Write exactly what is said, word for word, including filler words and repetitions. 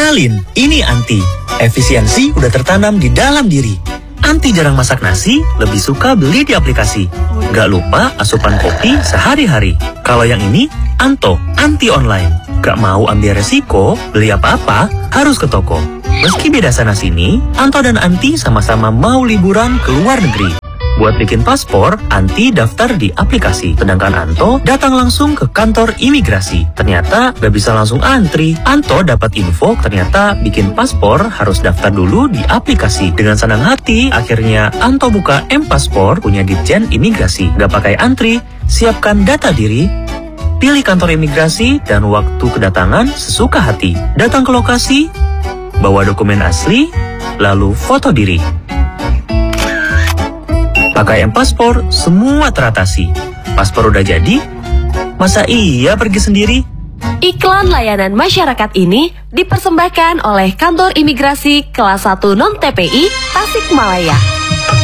Kenalin, ini Anti. Efisiensi udah tertanam di dalam diri. Anti jarang masak nasi, lebih suka beli di aplikasi. Gak lupa asupan kopi sehari-hari. Kalau yang ini, Anto, Anti online. Gak mau ambil resiko, beli apa-apa, harus ke toko. Meski beda sana-sini, Anto dan Anti sama-sama mau liburan ke luar negeri. Buat bikin paspor, Anti daftar di aplikasi. Sedangkan Anto datang langsung ke kantor imigrasi. Ternyata gak bisa langsung antri. Anto dapat info ternyata bikin paspor harus daftar dulu di aplikasi. Dengan senang hati, akhirnya Anto buka M-Paspor punya Ditjen Imigrasi. Gak pakai antri, siapkan data diri, pilih kantor imigrasi, dan waktu kedatangan sesuka hati. Datang ke lokasi, bawa dokumen asli, lalu foto diri. Pakai M-Paspor, semua teratasi. Paspor udah jadi, masa iya pergi sendiri? Iklan layanan masyarakat ini dipersembahkan oleh Kantor Imigrasi Kelas satu Non-T P I Tasikmalaya.